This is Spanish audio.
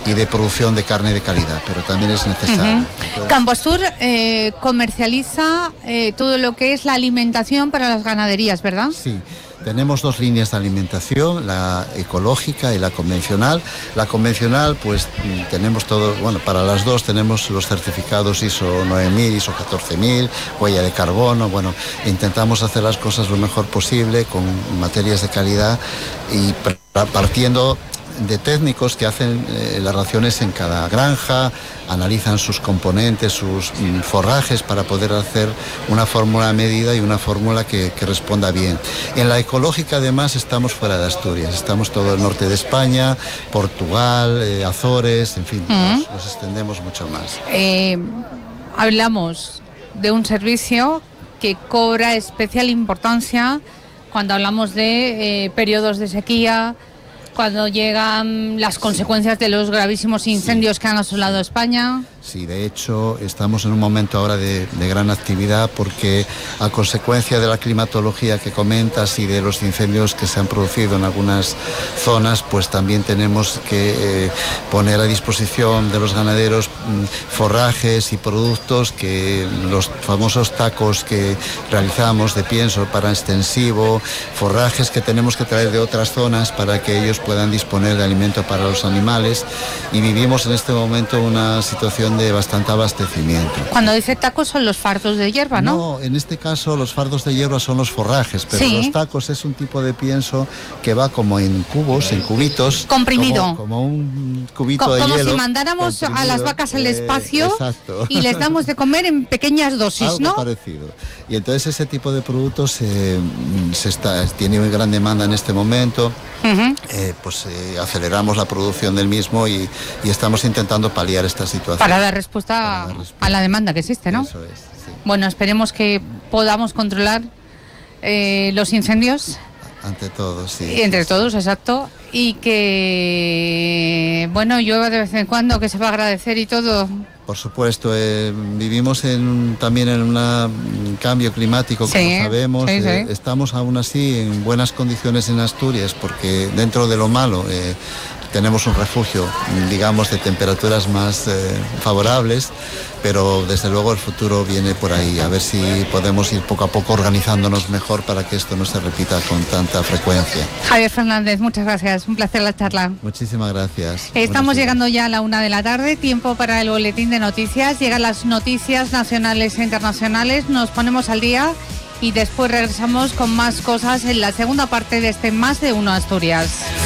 y de producción de carne de calidad, pero también es necesario. Camposur comercializa todo lo que es la alimentación para las ganaderías, ¿verdad? Sí. Tenemos dos líneas de alimentación, la ecológica y la convencional. La convencional, pues tenemos todo, bueno, para las dos tenemos los certificados ISO 9000, ISO 14000, huella de carbono. Bueno, intentamos hacer las cosas lo mejor posible con materias de calidad y partiendo de técnicos que hacen las raciones en cada granja, analizan sus componentes, sus forrajes para poder hacer una fórmula a medida y una fórmula que responda bien. En la ecológica además estamos fuera de Asturias, estamos todo el norte de España, Portugal, Azores, en fin, nos extendemos mucho más. Hablamos de un servicio que cobra especial importancia cuando hablamos de periodos de sequía, cuando llegan las consecuencias de los gravísimos incendios que han asolado España. Sí, de hecho estamos en un momento ahora de gran actividad porque a consecuencia de la climatología que comentas y de los incendios que se han producido en algunas zonas, pues también tenemos que poner a disposición de los ganaderos forrajes y productos, que los famosos tacos que realizamos de pienso para extensivo, forrajes que tenemos que traer de otras zonas para que ellos puedan disponer de alimento para los animales, y vivimos en este momento una situación de bastante abastecimiento. Cuando dice tacos son los fardos de hierba, ¿no? No, en este caso los fardos de hierba son los forrajes, pero sí, los tacos es un tipo de pienso que va como en cubos, en cubitos. Comprimido. Como un cubito de hielo. Como si mandáramos a las vacas al espacio y les damos de comer en pequeñas dosis, algo ¿no? Parecido. Y entonces ese tipo de productos tiene una gran demanda en este momento. Aceleramos la producción del mismo y estamos intentando paliar esta situación. Para dar respuesta a la demanda que existe, ¿no? Eso es, sí. Bueno, esperemos que podamos controlar los incendios. Ante todos, sí. Entre todos, exacto. Y que, bueno, llueva de vez en cuando, que se va a agradecer y todo. Por supuesto, vivimos también en un cambio climático, como sabemos. Sí. Estamos aún así en buenas condiciones en Asturias, porque dentro de lo malo tenemos un refugio, digamos, de temperaturas más favorables, pero desde luego el futuro viene por ahí. A ver si podemos ir poco a poco organizándonos mejor para que esto no se repita con tanta frecuencia. Javier Fernández, muchas gracias. Un placer la charla. Muchísimas gracias. Estamos llegando ya a la 1:00 p.m, tiempo para el boletín de noticias. Llegan las noticias nacionales e internacionales, nos ponemos al día y después regresamos con más cosas en la segunda parte de este Más de Uno Asturias.